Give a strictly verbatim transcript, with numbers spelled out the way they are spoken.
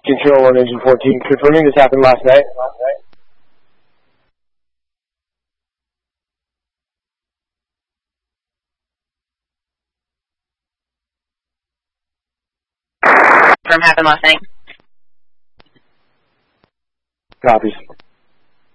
Control one, Engine fourteen, confirming this happened last night. Confirm happened last night. Copies.